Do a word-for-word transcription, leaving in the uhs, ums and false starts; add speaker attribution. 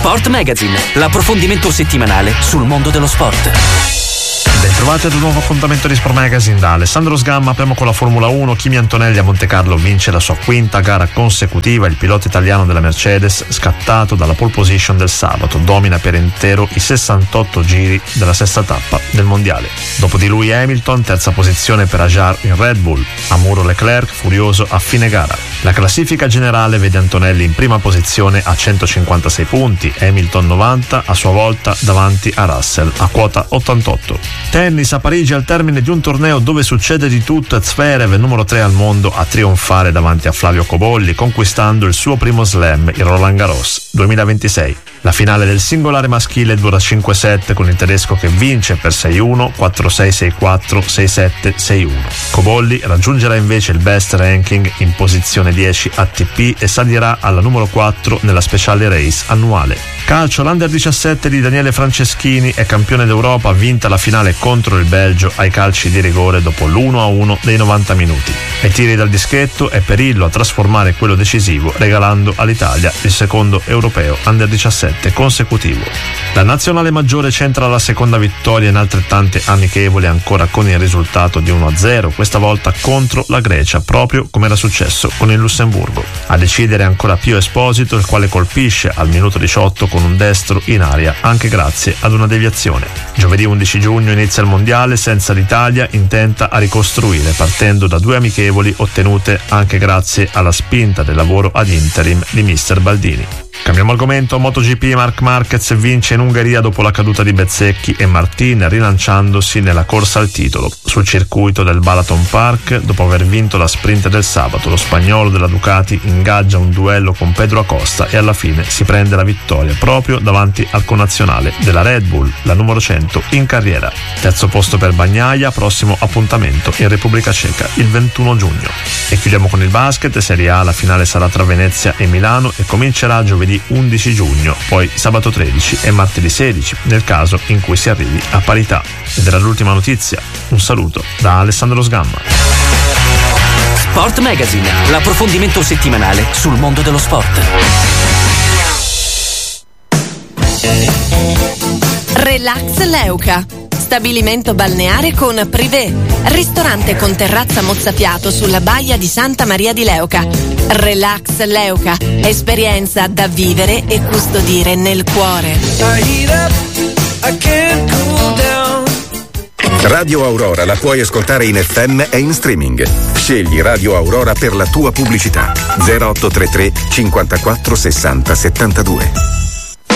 Speaker 1: Sport Magazine, l'approfondimento settimanale sul mondo dello sport.
Speaker 2: Bentrovati ad un nuovo appuntamento di Sport Magazine da Alessandro Sgamma. Apriamo con la Formula uno. Kimi Antonelli a Montecarlo vince la sua quinta gara consecutiva. Il pilota italiano della Mercedes, scattato dalla pole position del sabato, domina per intero i sessantotto giri della sesta tappa del mondiale. Dopo di lui Hamilton, terza posizione per Ajar in Red Bull. A muro Leclerc, furioso a fine gara. La classifica generale vede Antonelli in prima posizione a centocinquantasei punti, Hamilton novanta, a sua volta davanti a Russell a quota ottantotto. Tennis a Parigi al termine di un torneo dove succede di tutto. Zverev, numero tre al mondo, a trionfare davanti a Flavio Cobolli, conquistando il suo primo slam, il Roland Garros duemilaventisei. La finale del singolare maschile dura cinque set con il tedesco che vince per sei uno, quattro sei, sei quattro, sei sette, sei uno. Cobolli raggiungerà invece il best ranking in posizione dieci A T P e salirà alla numero quattro nella speciale race annuale. Calcio, l'Under diciassette di Daniele Franceschini è campione d'Europa, vinta la finale contro il Belgio ai calci di rigore dopo l'uno a uno dei novanta minuti. Ai tiri dal dischetto è Perillo a trasformare quello decisivo, regalando all'Italia il secondo europeo Under diciassette consecutivo. La nazionale maggiore centra la seconda vittoria in altrettante amichevoli, ancora con il risultato di uno a zero, questa volta contro la Grecia, proprio come era successo con il Lussemburgo. A decidere ancora Pio Esposito, il quale colpisce al minuto diciotto con un destro in aria, anche grazie ad una deviazione. Giovedì undici giugno inizia il mondiale senza l'Italia, intenta a ricostruire partendo da due amichevoli ottenute anche grazie alla spinta del lavoro ad interim di mister Baldini. Cambiamo argomento. MotoGP, Marc Marquez vince in Ungheria dopo la caduta di Bezzecchi e Martin, rilanciandosi nella corsa al titolo. Sul circuito del Balaton Park, dopo aver vinto la sprint del sabato, lo spagnolo della Ducati ingaggia un duello con Pedro Acosta e alla fine si prende la vittoria proprio davanti al connazionale della Red Bull, la numero cento in carriera. Terzo posto per Bagnaia, prossimo appuntamento in Repubblica Ceca il ventuno giugno. E chiudiamo con il basket. Serie A, la finale sarà tra Venezia e Milano e comincerà giovedì undici giugno, poi sabato tredici e martedì sedici, nel caso in cui si arrivi a parità. Ed era l'ultima notizia. Un saluto da Alessandro Sgamma.
Speaker 1: Sport Magazine, l'approfondimento settimanale sul mondo dello sport.
Speaker 3: Relax Leuca, stabilimento balneare con privé, ristorante con terrazza mozzafiato sulla baia di Santa Maria di Leuca. Relax Leuca, esperienza da vivere e custodire nel cuore.
Speaker 4: Radio Aurora la puoi ascoltare in F M e in streaming. Scegli Radio Aurora per la tua pubblicità. zero otto tre tre cinquantaquattro sessanta settantadue.